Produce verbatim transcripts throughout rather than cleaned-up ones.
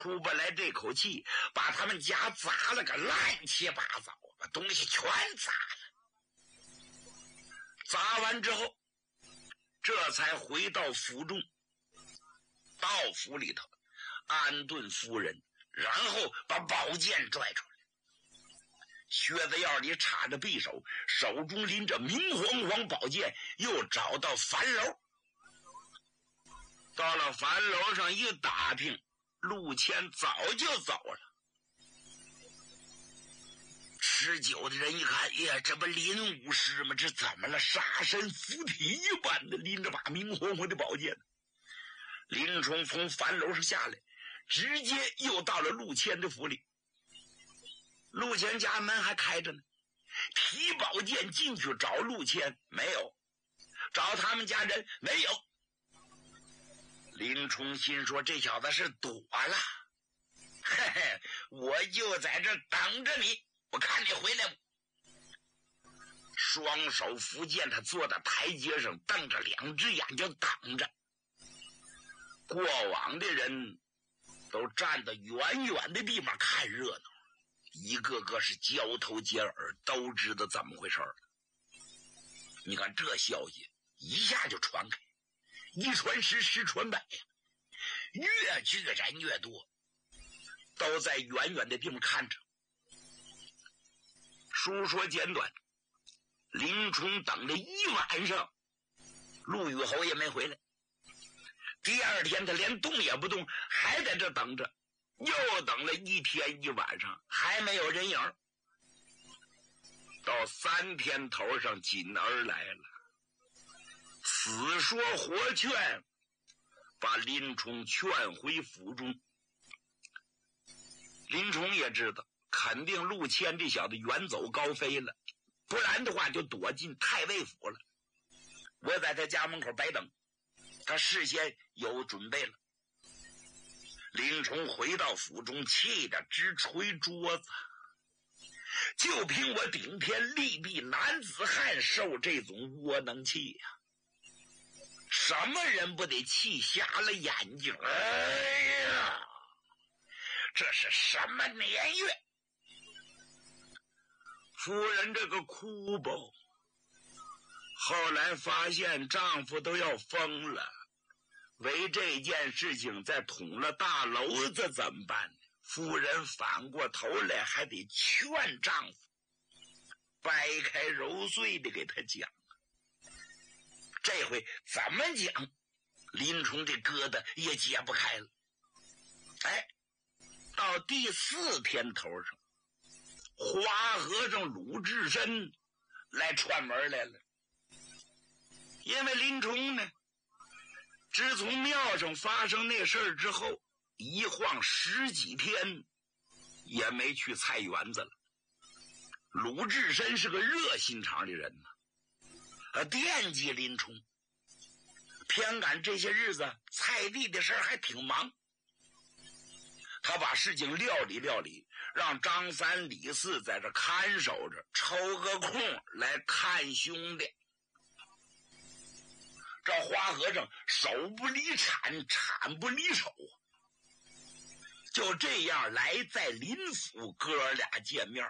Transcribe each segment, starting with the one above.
出不来这口气，把他们家砸了个乱七八糟，把东西全砸了。砸完之后，这才回到府中，到府里头安顿夫人，然后把宝剑拽出来，靴子腰里插着匕首，手中拎着明晃晃宝剑，又找到樊楼。到了樊楼上一打听，陆谦早就走了。吃酒的人一看，呀，这不林武师吗？这怎么了？杀身附体一般的拎着把明晃晃的宝剑。林冲从樊楼上下来，直接又到了陆谦的府里。陆谦家门还开着呢，提宝剑进去找陆谦，没有；找他们家人，没有。林冲心说，这小子是躲了，嘿嘿，我就在这等着你，我看你回来不。双手扶剑，他坐在台阶上，瞪着两只眼就等着。过往的人都站在远远的地方看热闹，一个个是交头接耳，都知道怎么回事了。你看这消息一下就传开，一传十，十传百呀，越聚人越多，都在远远的地方看着。书说简短，林冲等了一晚上，陆虞侯也没回来。第二天他连动也不动，还在这等着，又等了一天一晚上，还没有人影。到三天头上锦儿来了，死说活劝，把林冲劝回府中。林冲也知道肯定陆谦这小子远走高飞了，不然的话就躲进太尉府了。我在他家门口白等，他事先有准备了。林冲回到府中，气得直捶桌子，就凭我顶天立地男子汉受这种窝囊气呀、啊！什么人不得气瞎了眼睛？哎呀，这是什么年月？夫人这个哭吧，后来发现丈夫都要疯了，为这件事情再捅了大篓子怎么办呢？夫人反过头来还得劝丈夫，掰开揉碎的给他讲。这回怎么讲，林冲这疙瘩也解不开了。哎，到第四天头上，花和尚鲁智深来串门来了。因为林冲呢，自从庙上发生那事儿之后，一晃十几天也没去菜园子了。鲁智深是个热心肠的人呢，啊，惦记林冲，偏赶这些日子菜地的事儿还挺忙，他把事情料理料理，让张三李四在这看守着，抽个空来看兄弟。这花和尚手不离铲，铲不离手，就这样来在林府哥俩见面。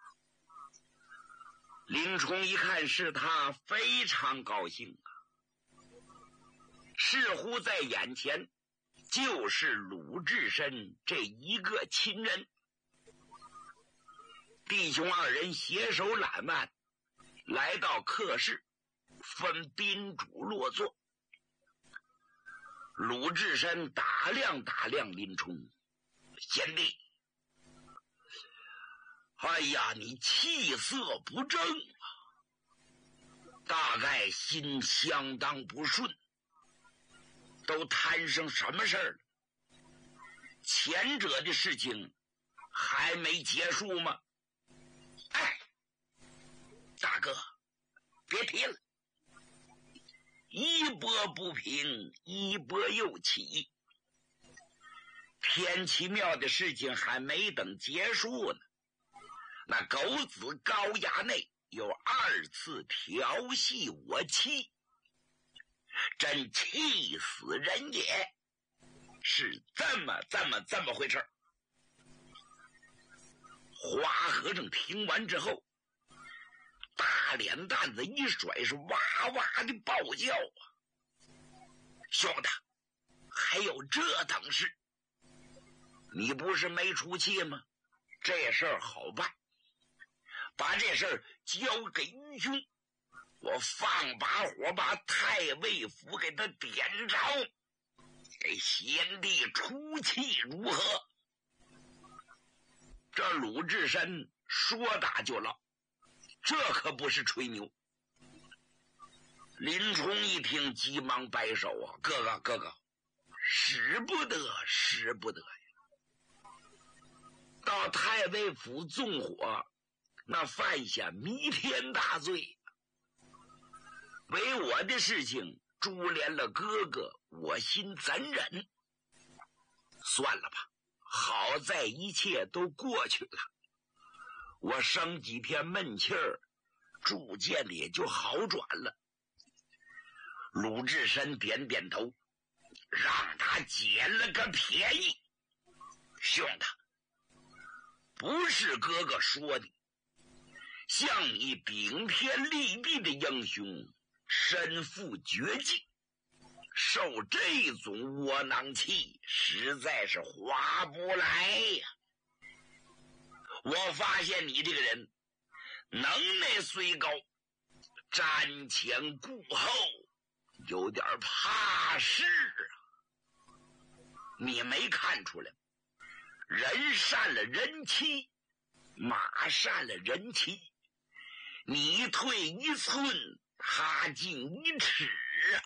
林冲一看是他，非常高兴啊，似乎在眼前就是鲁智深这一个亲人。弟兄二人携手揽腕来到客室，分宾主落座。鲁智深打量打量林冲，贤弟，哎呀，你气色不正啊，大概心相当不顺，都摊生什么事儿了？前者的事情还没结束吗？哎，大哥，别提了，一波不平，一波又起。天齐庙的事情还没等结束呢，那狗子高衙内有二次调戏我妻，真气死人也！ 是这么这么这么回事。花和尚听完之后，大脸蛋子一甩，是哇哇的暴叫啊！兄弟，还有这等事？你不是没出气吗？这事儿好办，把这事儿交给愚兄，我放把火把太尉府给他点着，给贤弟出气如何？这鲁智深说打就唠，这可不是吹牛。林冲一听，急忙摆手啊，哥哥哥哥，使不得使不得呀！到太尉府纵火，那犯下弥天大罪，为我的事情株连了哥哥，我心怎忍？算了吧，好在一切都过去了，我生几天闷气儿，逐渐的也就好转了。鲁智深点点头，让他捡了个便宜。兄弟，不是哥哥说的，像你顶天立地的英雄，身负绝技，受这种窝囊气，实在是划不来呀。我发现你这个人能耐虽高，瞻前顾后，有点怕事啊。你没看出来，人善了人欺，马善了人骑，你退一寸，他进一尺啊。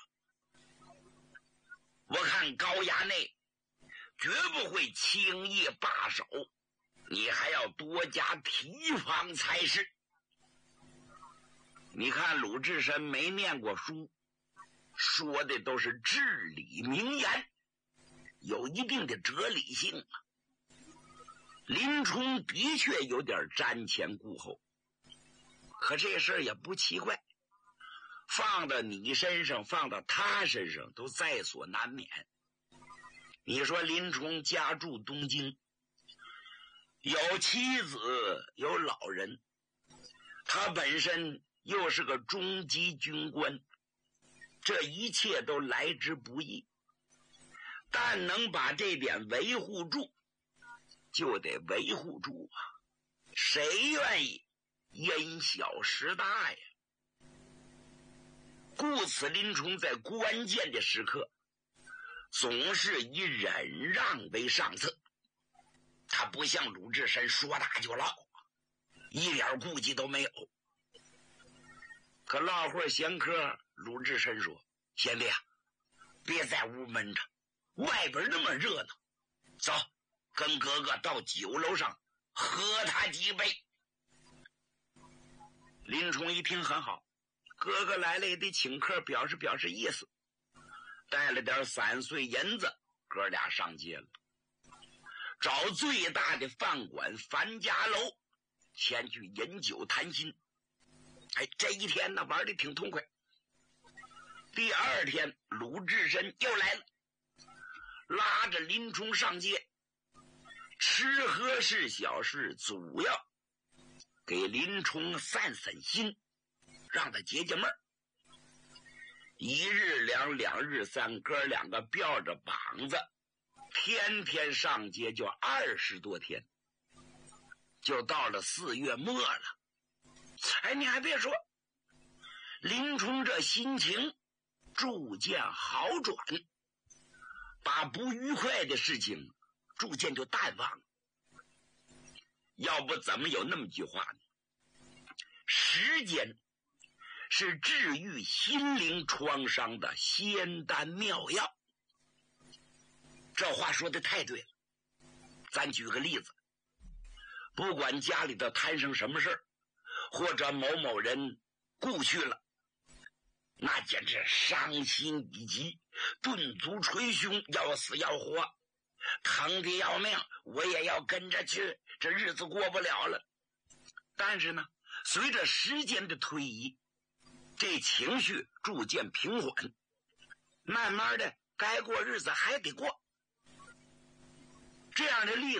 我看高衙内绝不会轻易罢手，你还要多加提防才是。你看鲁智深没念过书，说的都是至理名言，有一定的哲理性啊。林冲的确有点瞻前顾后，可这事儿也不奇怪，放到你身上，放到他身上，都在所难免。你说林冲家住东京，有妻子有老人，他本身又是个中级军官，这一切都来之不易，但能把这点维护住，就得维护住啊！谁愿意因小失大呀？故此林冲在关键的时刻总是以忍让为上策，他不像鲁智深说打就唠，一点顾忌都没有。可唠会儿闲嗑，鲁智深说：贤弟啊，别在屋闷着，外边那么热闹，走，跟哥哥到酒楼上喝他几杯。林冲一听很好，哥哥来了也得请客，表示表示意思，带了点散碎银子，哥俩上街了，找最大的饭馆樊家楼前去饮酒谈心。哎，这一天呢玩得挺痛快。第二天鲁智深又来了，拉着林冲上街，吃喝是小事，主要给林冲散散心，让他解解闷儿。一日两，两日三，哥两个吊着膀子，天天上街，就二十多天，就到了四月末了。哎，你还别说，林冲这心情逐渐好转，把不愉快的事情逐渐就淡忘了。要不怎么有那么句话呢？时间是治愈心灵创伤的仙丹妙药。这话说的太对了。咱举个例子，不管家里头摊上什么事儿，或者某某人故去了，那简直伤心以极，顿足捶胸，要死要活，疼得要命，我也要跟着去，这日子过不了了。但是呢，随着时间的推移，这情绪逐渐平缓，慢慢的该过日子还得过， 这样的例